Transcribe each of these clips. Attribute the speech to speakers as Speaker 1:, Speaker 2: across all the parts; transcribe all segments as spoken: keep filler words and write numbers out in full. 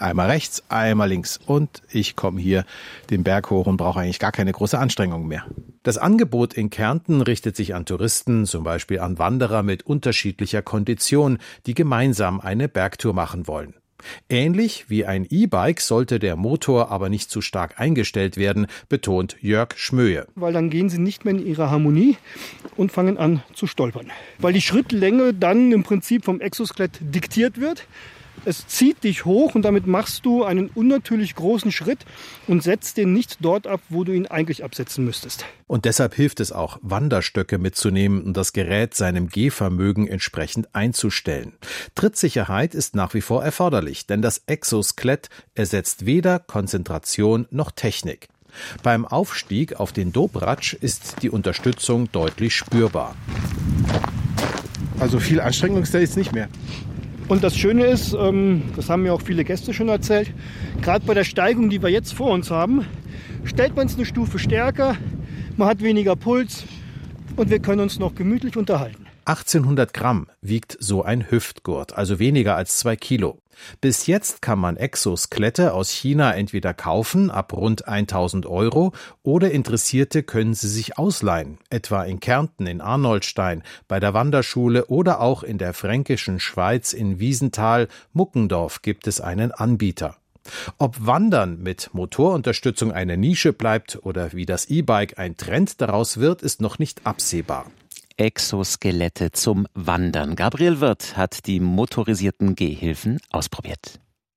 Speaker 1: Einmal rechts, einmal links. Und ich komme hier den Berg hoch und brauche eigentlich gar keine große Anstrengung mehr. Das Angebot in Kärnten richtet sich an Touristen, zum Beispiel an Wanderer mit unterschiedlicher Kondition, die gemeinsam eine Bergtour machen wollen. Ähnlich wie ein E-Bike sollte der Motor aber nicht zu stark eingestellt werden, betont Jörg Schmöhe.
Speaker 2: Weil dann gehen sie nicht mehr in ihre Harmonie und fangen an zu stolpern. Weil die Schrittlänge dann im Prinzip vom Exoskelett diktiert wird. Es zieht dich hoch und damit machst du einen unnatürlich großen Schritt und setzt den nicht dort ab, wo du ihn eigentlich absetzen müsstest.
Speaker 1: Und deshalb hilft es auch, Wanderstöcke mitzunehmen und das Gerät seinem Gehvermögen entsprechend einzustellen. Trittsicherheit ist nach wie vor erforderlich, denn das Exoskelett ersetzt weder Konzentration noch Technik. Beim Aufstieg auf den Dobratsch ist die Unterstützung deutlich spürbar.
Speaker 3: Also viel Anstrengung ist da jetzt nicht mehr.
Speaker 2: Und das Schöne ist, das haben mir auch viele Gäste schon erzählt, gerade bei der Steigung, die wir jetzt vor uns haben, stellt man es eine Stufe stärker, man hat weniger Puls und wir können uns noch gemütlich unterhalten.
Speaker 1: achtzehnhundert Gramm wiegt so ein Hüftgurt, also weniger als zwei Kilo. Bis jetzt kann man Exoskelette aus China entweder kaufen, ab rund tausend Euro, oder Interessierte können sie sich ausleihen, etwa in Kärnten, in Arnoldstein, bei der Wanderschule oder auch in der fränkischen Schweiz in Wiesenthal, Muckendorf gibt es einen Anbieter. Ob Wandern mit Motorunterstützung eine Nische bleibt oder wie das E-Bike ein Trend daraus wird, ist noch nicht absehbar.
Speaker 4: Exoskelette zum Wandern. Gabriel Wirth hat die motorisierten Gehhilfen ausprobiert.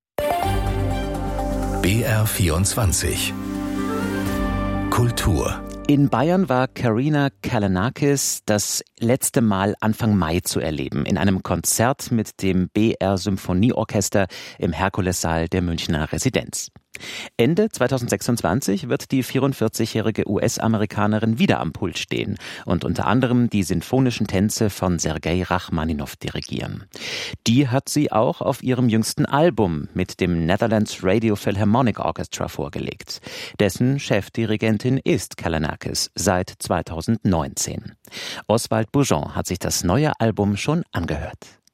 Speaker 5: B R vierundzwanzig Kultur.
Speaker 4: In Bayern war Karina Kalinakis das letzte Mal Anfang Mai zu erleben, in einem Konzert mit dem B R Symphonieorchester im Herkulessaal der Münchner Residenz. Ende zweitausendsechsundzwanzig wird die vierundvierzigjährige U S-Amerikanerin wieder am Pult stehen und unter anderem die sinfonischen Tänze von Sergei Rachmaninow dirigieren. Die hat sie auch auf ihrem jüngsten Album mit dem Netherlands Radio Philharmonic Orchestra vorgelegt. Dessen Chefdirigentin ist Kalinakis seit zweitausendneunzehn. Oswald Boujon hat sich das neue Album schon angehört.